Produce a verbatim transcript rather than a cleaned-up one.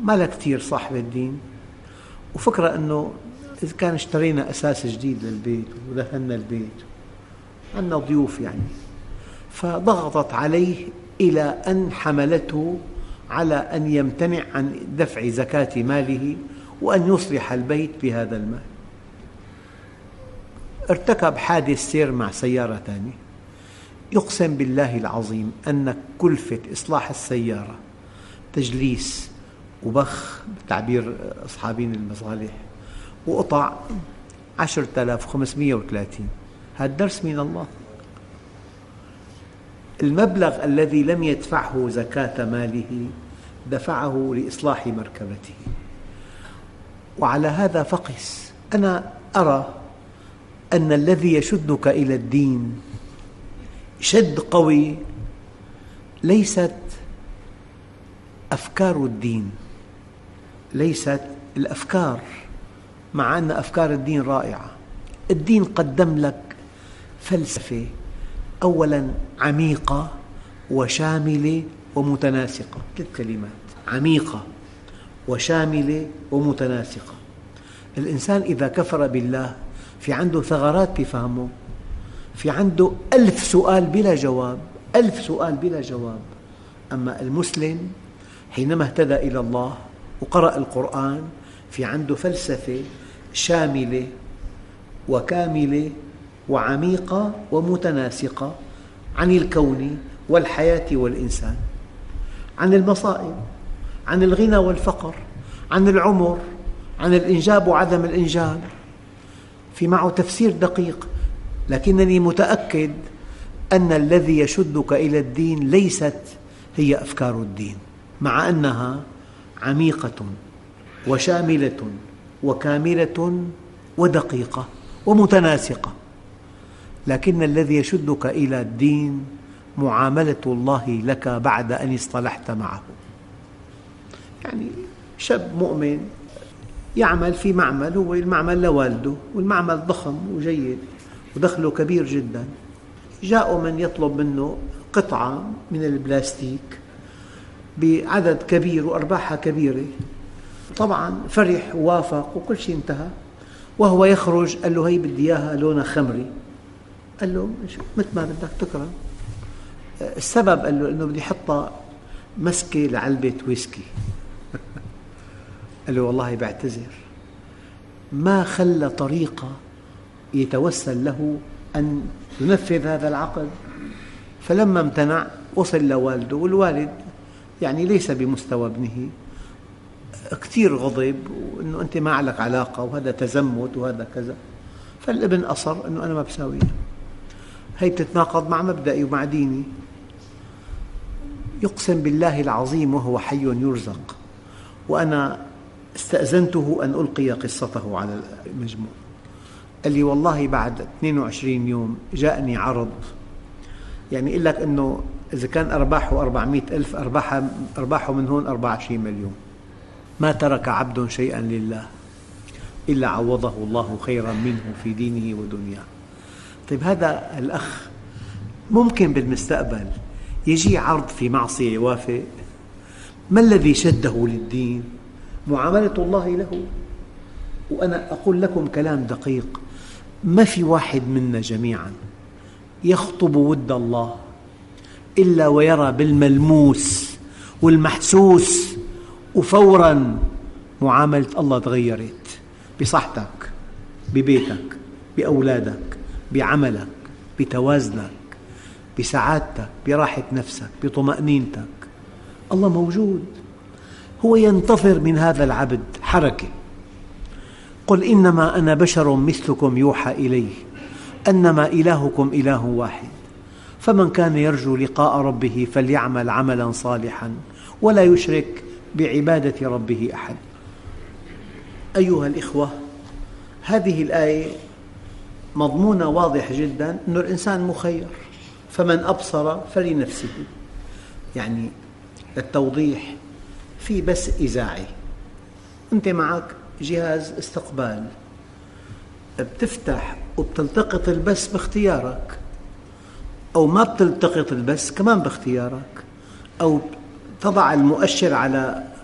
ما لها كثير صاحب الدين، وفكرة أنه إذا كان اشترينا أساس جديد للبيت ودهنا البيت عندنا ضيوف يعني، فضغطت عليه إلى أن حملته على أن يمتنع عن دفع زكاة ماله وأن يصلح البيت بهذا المال. ارتكب حادث سير مع سيارة ثانية، يقسم بالله العظيم أن كلفة إصلاح السيارة تجليس وبخ بتعبير أصحابين المصالح وقطع عشرة آلاف وخمسمئة وثلاثين. هذا درس من الله. المبلغ الذي لم يدفعه زكاة ماله دفعه لإصلاح مركبته. وعلى هذا فقس. أنا أرى أن الذي يشدك إلى الدين شد قوي ليست أفكار الدين، ليست الأفكار، مع أن أفكار الدين رائعة. الدين قدم لك فلسفة أولاً عميقة وشاملة ومتناسقة، ثلاث كلمات: عميقة وشاملة ومتناسقة. الإنسان إذا كفر بالله في عنده ثغرات في فهمه، في عنده ألف سؤال بلا جواب، ألف سؤال بلا جواب. أما المسلم حينما اهتدى إلى الله وقرأ القرآن في عنده فلسفة شاملة وكاملة وعميقة ومتناسقة عن الكون والحياة والإنسان، عن المصائب، عن الغنى والفقر، عن العمر، عن الإنجاب وعدم الإنجاب، في معه تفسير دقيق. لكنني متأكد أن الذي يشدك إلى الدين ليست هي أفكار الدين، مع أنها عميقة وشاملة وكاملة ودقيقة ومتناسقة. لكن الذي يشدك إلى الدين معاملة الله لك بعد أن اصطلحت معه. يعني شاب مؤمن يعمل في معمل، هو المعمل لوالده، والمعمل ضخم وجيد ودخله كبير جدا. جاء من يطلب منه قطعة من البلاستيك بعدد كبير وأرباحها كبيرة، طبعا فرح ووافق وكل شيء انتهى. وهو يخرج قال له: هي بدي إياها لونها خمري. قال له: مثل ما بدك تكرم. السبب قال له: إنه بدي أحطها مسكة لعلبة ويسكي. قال له: والله بعتذر. ما خلى طريقة يتوسل له أن ينفذ هذا العقد. فلما امتنع وصل لوالده، والوالد يعني ليس بمستوى ابنه، كثير غضب وأنه أنت ما لك علاقة وهذا تزمت وهذا كذا. فالابن أصر أنه أنا ما بساويها، هي بتتناقض مع مبدئي ومع ديني. يقسم بالله العظيم وهو حي يرزق، وأنا استأذنته أن ألقي قصته على المجموع. قال لي: والله بعد اثنين وعشرين يوم جاءني عرض، يعني يقول لك أنه إذا كان أرباحه أربعمئة ألف، أرباحه من هون أربعة وعشرين مليون. ما ترك عبد شيئا لله إلا عوضه الله خيرا منه في دينه ودنياه. طيب هذا الأخ ممكن بالمستقبل يجي عرض في معصية يوافق؟ ما الذي شده للدين؟ معاملة الله له. وأنا أقول لكم كلام دقيق: ما في واحد منا جميعا يخطب ود الله إلا ويرى بالملموس والمحسوس وفوراً معاملة الله تغيرت بصحتك، ببيتك، بأولادك، بعملك، بتوازنك، بسعادتك، براحة نفسك، بطمأنينتك. الله موجود، هو ينتظر من هذا العبد حركة. قل إنما أنا بشر مثلكم يوحى إليه أنما إلهكم إله واحد فمن كان يرجو لقاء ربه فليعمل عملا صالحا ولا يشرك بعبادة ربه أحد. أيها الإخوة، هذه الآية مضمونها واضح جدا، أن الإنسان مخير، فمن أبصر فلنفسه. يعني للتوضيح، في بث إذاعي، أنت معك جهاز استقبال، بتفتح وبتلتقط البث باختيارك، أو ما بتلتقط البث كمان باختيارك، أو تضع المؤشر على